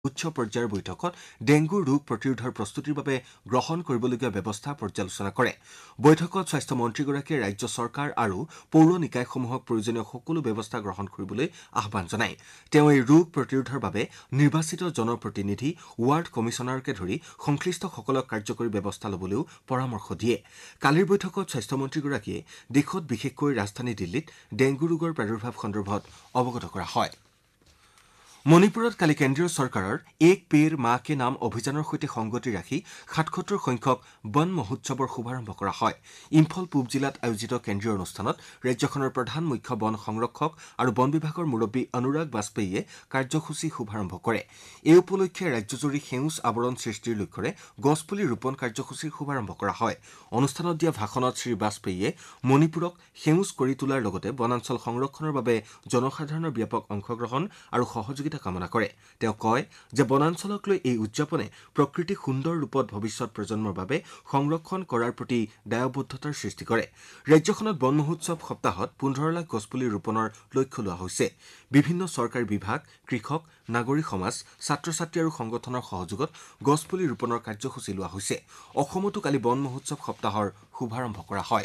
উচ্চ পৰ্যায়ৰ বৈঠকত ডেংগু ৰোগ প্ৰতিৰোধৰ প্ৰস্তুতিৰ বাবে গ্ৰহণ কৰিবলগীয়া ব্যৱস্থা পৰ্যালোচনা কৰে। বৈঠকত স্বাস্থ্য মন্ত্ৰীগৰাকীয়ে ৰাজ্য চৰকাৰ আৰু পৌৰ নিকায়সমূহক প্ৰয়োজনীয় সকলো ব্যৱস্থা গ্ৰহণ কৰিবলৈ আহ্বান জনায়। তেওঁ এই ৰোগ প্ৰতিৰোধৰ বাবে নিৰ্বাচিত জনপ্ৰতিনিধি, ৱাৰ্ড কমিছনাৰকে ধৰি সংশ্লিষ্টসকলক কাৰ্যকৰী ব্যৱস্থা ল'বলৈও পৰামৰ্শ দিয়ে। কালিৰ বৈঠকত স্বাস্থ্যমন্ত্ৰীগৰাকীয়ে দেশত বিশেষকৈ ৰাজধানী দিল্লীত ডেংগু ৰোগৰ প্ৰাদুৰ্ভাৱ সন্দৰ্ভত অৱগত কৰা হয়। মণিপুৰত কালি কেন্দ্ৰীয় চৰকাৰৰ এক পেৰ মা কে নাম অভিযানৰ সৈতে সংগতি ৰাখি ৭৭ সংখ্যক বন মহোৎসৱৰ শুভাৰম্ভ কৰা হয়। ইম্ফল পূব জিলাত আয়োজিত কেন্দ্ৰীয় অনুষ্ঠানত ৰাজ্যখনৰ প্ৰধান মুখ্য বন সংৰক্ষক আৰু বন বিভাগৰ মুৰব্বী অনুৰাগ বাজপেয়ীয়ে কাৰ্যসূচী শুভাৰম্ভ কৰে। এই উপলক্ষে ৰাজ্যজুৰি সেউজ আৱৰণ সৃষ্টিৰ লক্ষ্যৰে গছপুলি ৰোপণ কাৰ্যসূচীৰ শুভাৰম্ভ কৰা হয়। অনুষ্ঠানত দিয়া ভাষণত শ্ৰী বাজপেয়ীয়ে মণিপুৰক সেউজ কৰি তোলাৰ লগতে বনাঞ্চল সংৰক্ষণৰ বাবে জনসাধাৰণৰ ব্যাপক অংশগ্ৰহণ আৰু সহযোগিতা কামনা কৰে। তেওঁ কয় যে বনাঞ্চলক লৈ এই উদযাপনে প্ৰকৃতিক সুন্দৰ ৰূপত ভৱিষ্যত প্ৰজন্মৰ বাবে সংৰক্ষণ কৰাৰ প্ৰতি দায়বদ্ধতাৰ সৃষ্টি কৰে। ৰাজ্যখনত বন মহোৎসৱ সপ্তাহত ১৫ লাখ গছপুলি ৰোপণৰ লক্ষ্য লোৱা হৈছে। বিভিন্ন চৰকাৰী বিভাগ, কৃষক, নাগৰিক সমাজ, ছাত্ৰ ছাত্ৰী আৰু সংগঠনৰ সহযোগত গছপুলি ৰোপণৰ কাৰ্যসূচী লোৱা হৈছে। অসমতো কালি বন মহোৎসৱ সপ্তাহৰ শুভাৰম্ভ কৰা হয়।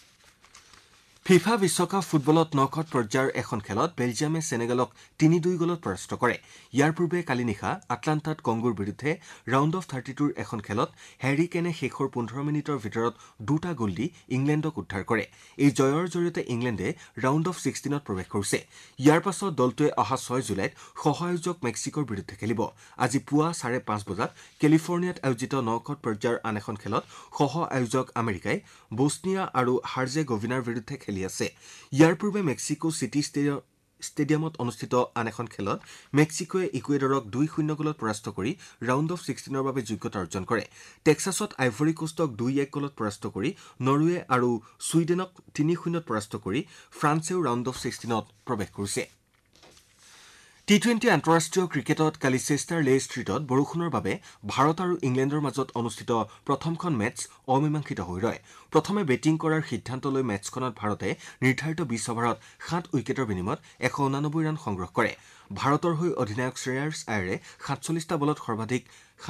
ফিফা বিশ্বকাপ ফুটবলত নকআউট পৰ্যায়ৰ এখন খেলত বেলজিয়ামে চেনেগালক ৩-২ গলত পৰাস্ত কৰে। ইয়াৰ পূৰ্বে কালি নিশা আটলাণ্টাত কংগোৰ বিৰুদ্ধে ৰাউণ্ড অফ 32ৰ এখন খেলত হেৰী কেনে শেষৰ ১৫ মিনিটৰ ভিতৰত ২টা গ'ল দি ইংলেণ্ডক উদ্ধাৰ কৰে। এই জয়ৰ জৰিয়তে ইংলেণ্ডে ৰাউণ্ড অফ 16ত প্ৰৱেশ কৰিছে। ইয়াৰ পাছত দলটোৱে অহা ৬ জুলাইত সহ-আয়োজক মেক্সিকোৰ বিৰুদ্ধে খেলিব। আজি পুৱা ৫:৩০ বজাত কেলিফৰ্ণিয়াত আয়োজিত নকআউট পৰ্যায়ৰ আন এখন খেলত সহ-আয়োজক আমেৰিকাই বছনিয়া আৰু হাৰ্জেগোভিনাৰ বিৰুদ্ধে খেলি আছে। ইয়াৰ পূৰ্বে মেক্সিকো চিটি ষ্টেডিয়ামত অনুষ্ঠিত আন এখন খেলত মেক্সিকোৱে ইকুৱেডৰক ২-০ গলত পৰাস্ত কৰি ৰাউণ্ড অফ 16ৰ বাবে যোগ্যতা অৰ্জন কৰে। টেক্সাছত আইভৰী কোষ্টক ২-১ গলত পৰাস্ত কৰি নৰৱে আৰু ছুইডেনক ৩-০ত পৰাস্ত কৰি ফ্ৰান্সেও ৰাউণ্ড অফ 16ত প্ৰৱেশ কৰিছে। টি-20 আন্তঃৰাষ্ট্ৰীয় ক্ৰিকেটত কালি চেষ্টাৰ লে ষ্ট্ৰীটত বৰষুণৰ বাবে ভাৰত আৰু ইংলেণ্ডৰ মাজত অনুষ্ঠিত প্ৰথমখন মেচ অমীমাংসিত হৈ ৰয়। প্ৰথমে বেটিং কৰাৰ সিদ্ধান্ত লৈ মেচখনত ভাৰতে নিৰ্ধাৰিত ২০ অভাৰত ৭ উইকেটৰ বিনিময়ত ১৮৯ ৰান সংগ্ৰহ কৰে। ভাৰতৰ হৈ অধিনায়ক শ্ৰেয়াছ আয়াৰে ৪৭টা বলত সৰ্বাধিক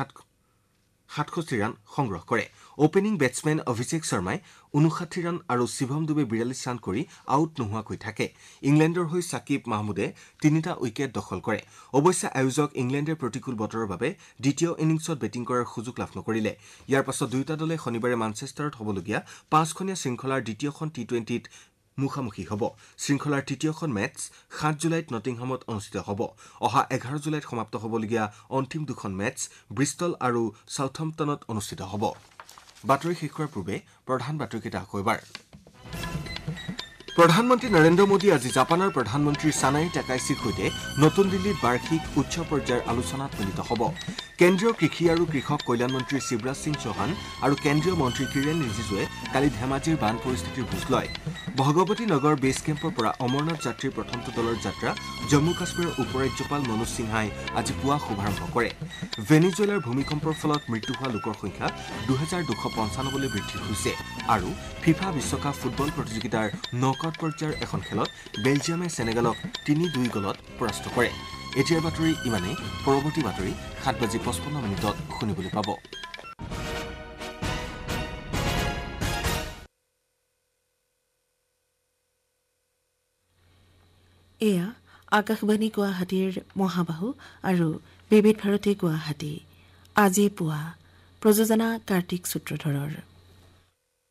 ৬৭ ৰান সংগ্ৰহ কৰে। অপেনিং বেটছমেন অভিষেক শৰ্মাই ৫৯ ৰান আৰু শিৱম ডুবে ৪২ ৰান কৰি আউট নোহোৱাকৈ থাকে। ইংলেণ্ডৰ হৈ সাকিব মাহমুদে ৩টা উইকেট দখল কৰে। অৱশ্যে আয়োজক ইংলেণ্ডে প্ৰতিকূল বতৰৰ বাবে দ্বিতীয় ইনিংছত বেটিং কৰাৰ সুযোগ লাভ নকৰিলে। ইয়াৰ পাছত দুয়োটা দলে শনিবাৰে মানচেষ্টাৰত হ'বলগীয়া ৫খনীয়া শৃংখলাৰ দ্বিতীয়খন টি-20ত মুখামুখি হ'ব। শৃংখলাৰ তৃতীয়খন মেচ ৭ জুলাইত নটিংহামত অনুষ্ঠিত হ'ব। অহা ১১ জুলাইত সমাপ্ত হ'বলগীয়া অন্তিম দুখন মেচ ব্ৰিষ্টল আৰু চাউথহাম্পটনত অনুষ্ঠিত হ'ব। বাতৰি শেষ হোৱাৰ পূৰ্বে প্ৰধান বাতৰিকেইটা আকৌ এবাৰ। প্ৰধানমন্ত্ৰী নৰেন্দ্ৰ মোদী আজি জাপানৰ প্ৰধানমন্ত্ৰী ছানাই টাকাইছিৰ সৈতে নতুন দিল্লীত বাৰ্ষিক উচ্চ পৰ্যায়ৰ আলোচনাত মিলিত হ'ব। কেন্দ্ৰীয় কৃষি আৰু কৃষক কল্যাণ মন্ত্ৰী শিৱৰাজ সিং চৌহান আৰু কেন্দ্ৰীয় মন্ত্ৰী কিৰেণ ৰিজিজুৱে কালি ধেমাজিৰ বান পৰিস্থিতিৰ বুজ লয়। ভগৱতী নগৰ বেছ কেম্পৰ পৰা অমৰনাথ যাত্ৰীৰ প্ৰথমটো দলৰ যাত্ৰা জম্মু কাশ্মীৰৰ উপ ৰাজ্যপাল মনোজ সিনহাই আজি পুৱা শুভাৰম্ভ কৰে। ভেনিজুৱেলাৰ ভূমিকম্পৰ ফলত মৃত্যু হোৱা লোকৰ সংখ্যা ২,২৯৫লৈ বৃদ্ধি হৈছে। আৰু ফিফা বিশ্বকাপ ফুটবল প্ৰতিযোগিতাৰ নকআউট পৰ্যায়ৰ এখন খেলত বেলজিয়ামে চেনেগালক ৩-২ গলত পৰাস্ত কৰে। এতিয়াৰ বাতৰি ইমানেই। পৰৱৰ্তী বাতৰি ৭:৫৫ শুনিবলৈ পাব। এয়া আকাশবাণী গুৱাহাটীৰ মহাবাহু আৰু বিবিধ ভাৰতী গুৱাহাটী। আজি পুৱা প্ৰযোজনা কাৰ্তিক সূত্ৰধৰৰ।